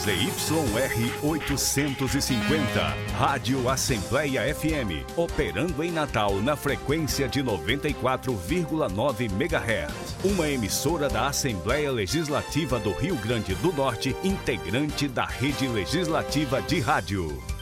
ZYR 850, Rádio Assembleia FM, operando em Natal na frequência de 94,9 MHz. Uma emissora da Assembleia Legislativa do Rio Grande do Norte, integrante da Rede Legislativa de Rádio.